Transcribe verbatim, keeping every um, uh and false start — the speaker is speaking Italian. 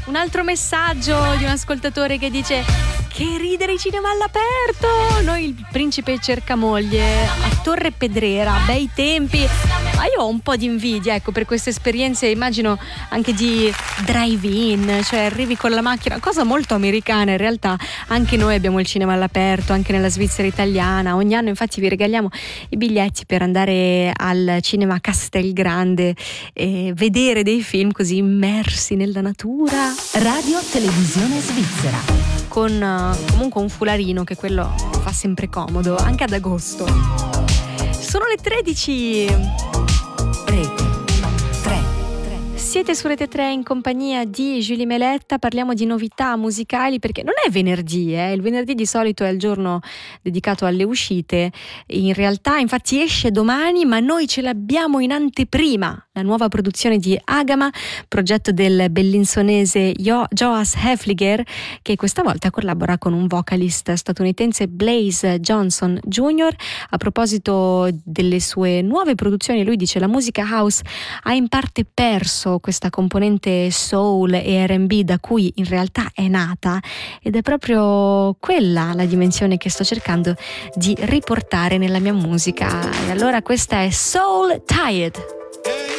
Un altro messaggio di un ascoltatore che dice: che ridere, i cinema all'aperto, noi il principe cerca moglie a Torre Pedrera, bei tempi. Ma io ho un po' di invidia, ecco, per queste esperienze, immagino anche di drive-in, cioè arrivi con la macchina, cosa molto americana in realtà. Anche noi abbiamo il cinema all'aperto, anche nella Svizzera italiana, ogni anno infatti vi regaliamo i biglietti per andare al cinema Castelgrande e vedere dei film così immersi nella natura. Radio Televisione Svizzera, con uh, comunque un fularino, che quello fa sempre comodo, anche ad agosto. Sono le tredici. Rete tre. Siete su Rete tre in compagnia di Julie Meletta, parliamo di novità musicali perché non è venerdì, eh? Il venerdì di solito è il giorno dedicato alle uscite, in realtà infatti esce domani, ma noi ce l'abbiamo in anteprima, la nuova produzione di Agama, progetto del bellinsonese jo- Joas Hefliger, che questa volta collabora con un vocalist statunitense, Blaze Johnson junior A proposito delle sue nuove produzioni, lui dice: la musica house ha in parte perso questa componente soul e R and B da cui in realtà è nata, ed è proprio quella la dimensione che sto cercando di riportare nella mia musica. E allora questa è Soul Tired.